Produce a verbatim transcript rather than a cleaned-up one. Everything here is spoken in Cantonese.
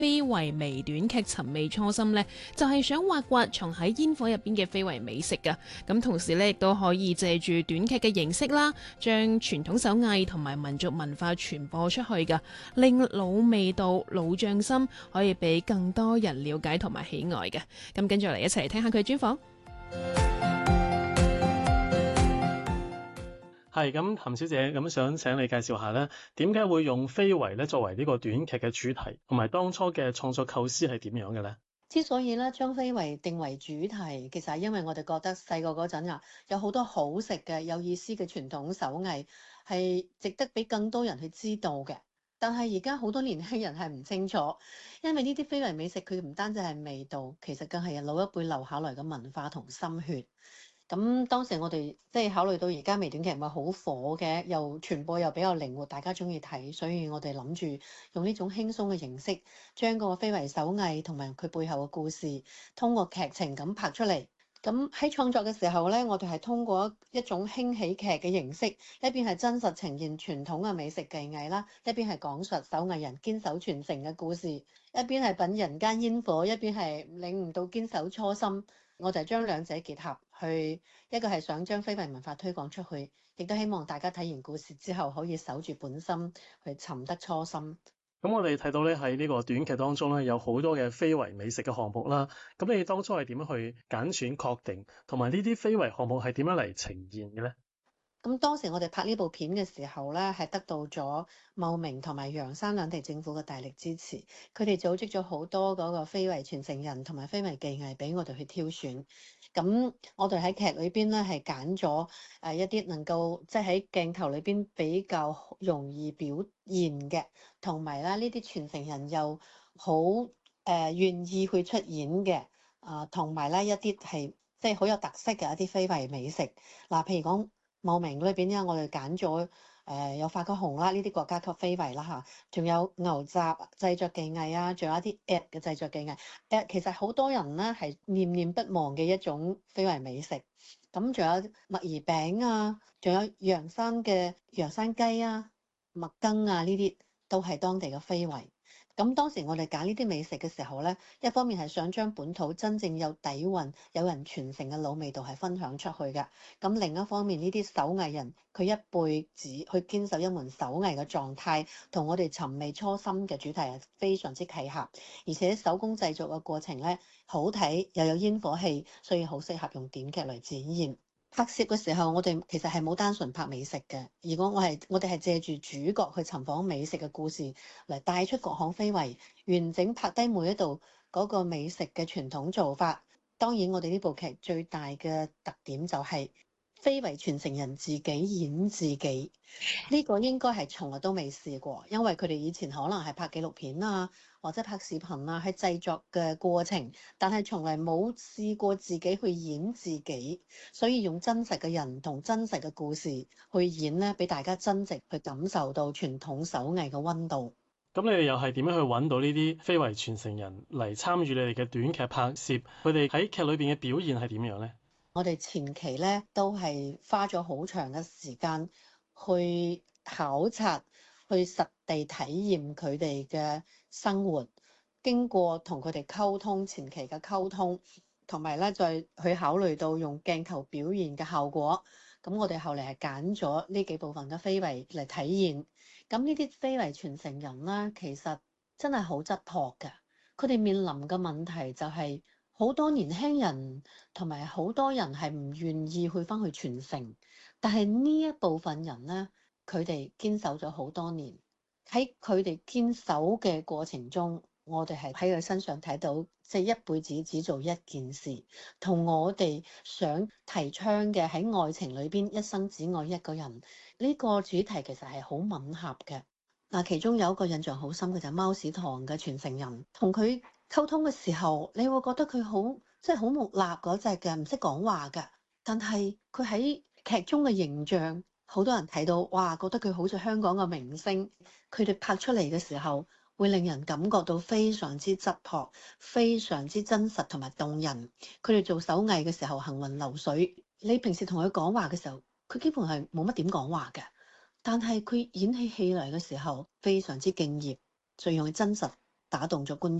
非遺微短劇尋味初心呢，就係想挖掘藏喺煙火入邊嘅非遺美食㗎。咁同時呢，亦都可以借住短劇嘅形式啦，將傳統手藝同埋民族文化傳播出去㗎，令老味道、老匠心可以俾更多人了解同埋喜愛嘅。咁跟住嚟一齊嚟聽下佢專訪。 係咁，譚小姐咁想請你介紹下咧，點解會用非遺咧作為呢個短劇嘅主題，同埋當初嘅創作構思係點樣嘅咧？ 之所以咧將非遺定為主題，其實係因為我哋覺得細個嗰陣啊，有好多好食嘅、有意思嘅傳統手藝係值得俾更多人去知道嘅。但係而家好多年輕人係唔清楚，因為呢啲非遺美食佢唔單止係味道，其實更係老一輩留下來嘅文化同心血。咁當時我哋即係考慮到而家微短劇咪好火嘅，又傳播又比較靈活，大家中意睇，所以我哋諗住用呢種輕鬆嘅形式，將個非遺手藝同埋佢背後嘅故事，通過劇情咁拍出嚟。咁喺創作嘅時候呢，我哋係通過一種輕喜劇嘅形式，一邊係真實呈現傳統嘅美食技藝啦，一邊係講述手藝人堅守傳承嘅故事，一邊係品人間煙火，一邊係領悟到堅守初心。我就將兩者結合去，一個係想將非遺文化推廣出去，亦都希望大家睇完故事之後可以守住本心，去尋得初心。 咁我哋睇到咧喺呢個短劇當中咧有好多嘅非遺美食嘅項目啦。咁你哋當初係點樣去揀選確定，同埋呢啲非遺項目係點樣嚟呈現嘅咧？ 咁當時我哋拍呢部片嘅時候咧，係得到咗茂名同埋陽山兩地政府嘅大力支持，佢哋組織咗好多嗰個非遺傳承人同埋非遺技藝俾我哋去挑選。咁我哋喺劇裏邊咧係揀咗誒一啲能夠即係喺鏡頭裏邊比較容易表現嘅，同埋咧呢啲傳承人又好誒願意去出演嘅啊，同埋咧一啲係即係好有特色嘅一啲非遺美食嗱，譬如講。茂名裏邊咧，我哋揀咗誒有發個紅啦，呢啲國家級非遺啦嚇，仲有牛雜製作技藝啊，仲有一啲 at 嘅製作技藝。at 其實好多人咧係念念不忘嘅一種非遺美食。咁仲有麥兒餅啊，仲有陽山嘅陽山雞啊、麥羹啊，呢啲都係當地嘅非遺。咁當時我哋揀呢啲美食嘅時候咧，一方面係想將本土真正有底蘊、有人傳承嘅老味道係分享出去嘅。咁另一方面，呢啲手藝人佢一輩子去堅守一門手藝嘅狀態，同我哋尋味初心嘅主題係非常之契合。而且手工製作嘅過程咧好睇，又有煙火氣，所以好適合用短劇嚟展現。拍攝嘅時候，我哋其實係冇單純拍美食嘅。如果我係我哋係借住主角去尋訪美食嘅故事嚟帶出各項非遺，完整拍低每一度嗰個美食嘅傳統做法。當然，我哋呢部劇最大嘅特點就係非遺傳承人自己演自己，呢個應該係從來都未試過，因為佢哋以前可能係拍紀錄片啊，或者拍視頻啊，喺製作嘅過程，但係從來冇試過自己去演自己，所以用真實嘅人同真實嘅故事去演咧，俾大家真實去感受到傳統手藝嘅溫度。 咁你哋又係點樣去揾到呢啲非遺傳承人嚟參與你哋嘅短劇拍攝？佢哋喺劇裏邊嘅表現係點樣咧？ 我哋前期咧都係花咗好長嘅時間去考察，去實地體驗佢哋嘅生活，經過同佢哋溝通，前期嘅溝通，同埋咧再去考慮到用鏡頭表現嘅效果。咁我哋後嚟係揀咗呢幾部分嘅非遺嚟體驗。咁呢啲非遺傳承人咧，其實真係好質樸嘅。佢哋面臨嘅問題就係好多年輕人同埋好多人係唔願意去翻去傳承，但係呢一部分人咧，佢哋堅守咗好多年。喺佢哋堅守嘅過程中，我哋係喺佢身上睇到，即係一輩子只做一件事，同我哋想提倡嘅喺愛情裏邊一生只愛一個人呢個主題其實係好吻合嘅。嗱，其中有一個印象好深嘅就係貓屎堂嘅傳承人，同佢溝通嘅時候，你會覺得佢好即係好木訥嗰隻嘅，唔識講話㗎。但係佢喺劇中嘅形象，好多人睇到，哇，覺得佢好似香港嘅明星。佢哋拍出嚟嘅時候，會令人感覺到非常之質樸，非常之真實同埋動人。佢哋做手藝嘅時候行雲流水，你平時同佢講話嘅時候，佢基本係冇乜點講話嘅。但係佢演起戲嚟嘅時候非常之敬業，最用真實打動咗觀眾。